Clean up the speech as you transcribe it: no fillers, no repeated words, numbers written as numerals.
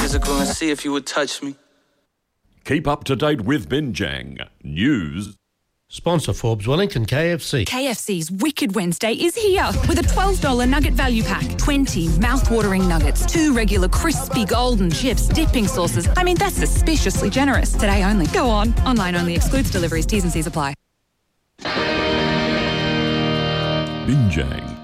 physical and see if you would touch me. Keep up to date with Binjang News. Sponsor Forbes Wellington KFC. KFC's Wicked Wednesday is here with a $12 nugget value pack. 20 mouth-watering nuggets, 2 regular crispy golden chips, dipping sauces. I mean, that's suspiciously generous. Today only. Go on. Online only. Excludes deliveries. T's and C's apply. Binjang